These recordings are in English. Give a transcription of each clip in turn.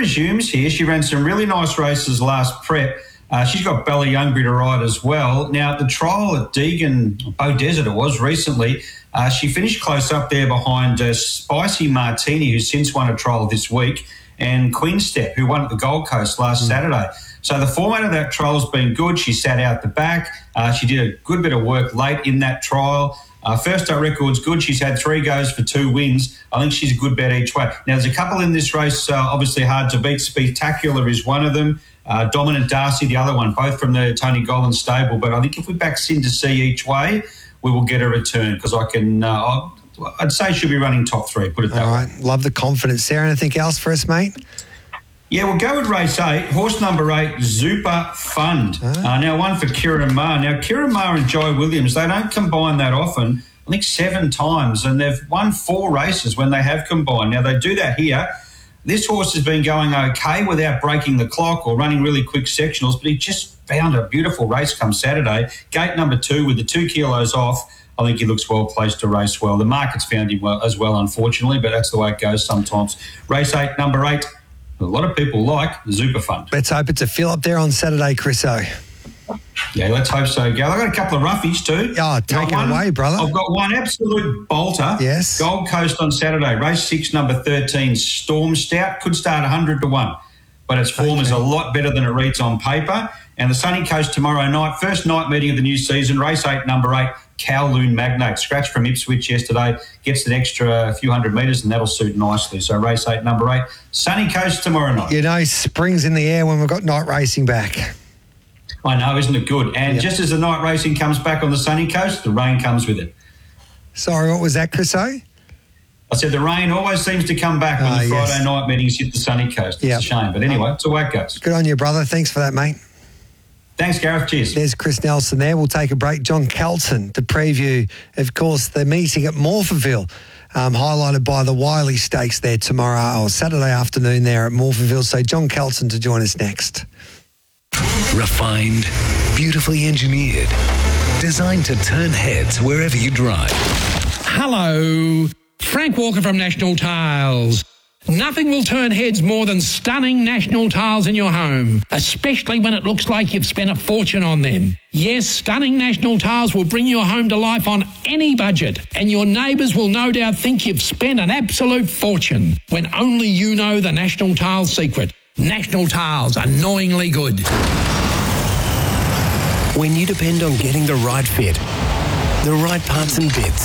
resumes here. She ran some really nice races last prep. She's got Ballyyoungbury to ride as well. Now, the trial at Deagon, Bow Desert it was recently, she finished close up there behind Spicy Martini, who's since won a trial this week, and Queen Step, who won at the Gold Coast last Saturday. So the format of that trial has been good. She sat out the back. She did a good bit of work late in that trial. First up record's good. She's had 3 goes for 2 wins. I think she's a good bet each way. Now, there's a couple in this race, obviously hard to beat. Spectacular is one of them. Dominant Darcy, the other one, both from the Tony Gollan stable. But I think if we back Sin to see each way, we will get a return because I'd say she'll be running top 3, put it that way. All right, love the confidence. Sarah, anything else for us, mate? Yeah, we'll go with race 8, horse number 8, Zupa Fund. Now, one for Kieran Maher. Now, Kieran Maher and Joy Williams, they don't combine that often, I think 7 times, and they've won 4 races when they have combined. Now, they do that here. This horse has been going okay without breaking the clock or running really quick sectionals, but he just found a beautiful race come Saturday. Gate number 2 with the 2 kilos off. I think he looks well placed to race well. The market's found him well as well, unfortunately, but that's the way it goes sometimes. Race 8, number 8. A lot of people like the Zupa Fund. Let's hope it's a fill up there on Saturday, Chriso. Yeah, let's hope so, Gal. I've got a couple of roughies too. Oh, take it away, brother. I've got one absolute bolter. Yes. Gold Coast on Saturday. Race 6, number 13, Storm Stout. Could start 100 to 1, but its form is a lot better than it reads on paper. And the Sunny Coast tomorrow night. First night meeting of the new season. Race 8, number 8, Kowloon Magnate. Scratch from Ipswich yesterday. Gets an extra few hundred metres and that'll suit nicely. So race 8, number 8, Sunny Coast tomorrow night. You know, spring's in the air when we've got night racing back. I know, isn't it good? And just as the night racing comes back on the Sunny Coast, the rain comes with it. Sorry, what was that, Chriso? I said the rain always seems to come back when the Friday night meetings hit the Sunny Coast. It's a shame. But anyway, it's the way it goes. Good on you, brother. Thanks for that, mate. Thanks, Gareth. Cheers. There's Chris Nelson there. We'll take a break. John Kelton to preview, of course, the meeting at Morphettville, highlighted by the Wiley Stakes there tomorrow or Saturday afternoon there at Morphettville. So John Kelton to join us next. Refined, beautifully engineered, designed to turn heads wherever you drive. Hello, Frank Walker from National Tiles. Nothing will turn heads more than stunning National Tiles in your home, especially when it looks like you've spent a fortune on them. Yes, stunning National Tiles will bring your home to life on any budget, and your neighbours will no doubt think you've spent an absolute fortune when only you know the National Tiles secret. National Tiles, annoyingly good. When you depend on getting the right fit, the right parts and bits.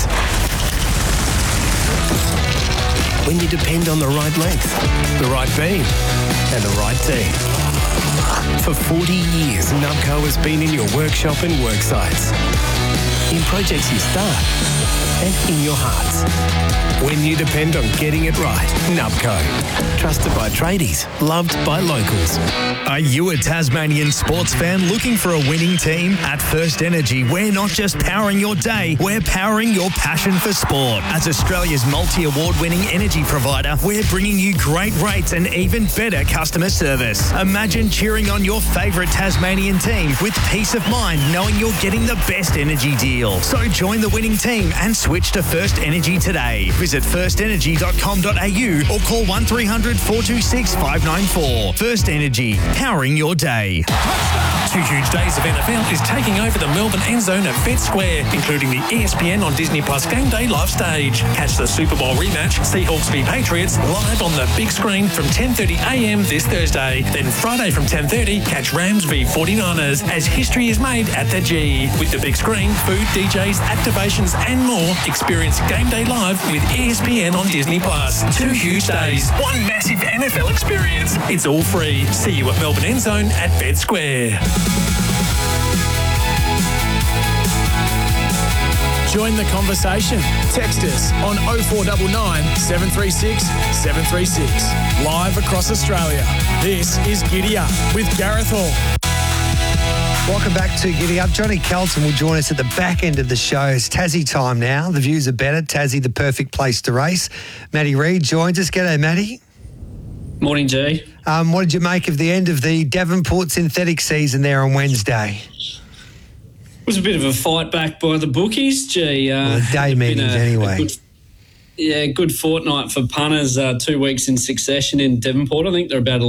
When you depend on the right length, the right beam, and the right team. For 40 years, Nubco has been in your workshop and work sites, in projects you start, and in your hearts. When you depend on getting it right, Nubco. Trusted by tradies, loved by locals. Are you a Tasmanian sports fan looking for a winning team? At First Energy, we're not just powering your day, we're powering your passion for sport. As Australia's multi-award-winning energy provider, we're bringing you great rates and even better customer service. Imagine cheering on your favourite Tasmanian team with peace of mind knowing you're getting the best energy deal. So join the winning team and switch to First Energy today. Visit firstenergy.com.au or call 1300 426 594. First Energy, powering your day. 2 huge days of NFL is taking over the Melbourne end zone at Vet Square, including the ESPN on Disney Plus Game Day live stage. Catch the Super Bowl rematch, Seahawks v Patriots, live on the big screen from 10:30am this Thursday. Then Friday from 10:30, catch Rams v 49ers as history is made at the G. With the big screen, food, DJs, activations and more, experience Game Day live with ESPN on Disney Plus. 2 huge days, one massive NFL experience. It's all free. See you at Melbourne End Zone at Vet Square. Join the conversation. Text us on 0499 736 736. Live across Australia. This is Giddy Up with Gareth Hall. Welcome back to Giddy Up. Johnny Kelton will join us at the back end of the show. It's Tassie time now. The views are better. Tassie, the perfect place to race. Matty Reid joins us. G'day, Matty. Morning, G. What did you make of the end of the Devonport synthetic season there on Wednesday? It was a bit of a fight back by the bookies, G. The day meetings anyway. Good fortnight for punters, 2 weeks in succession in Devonport. I think they're about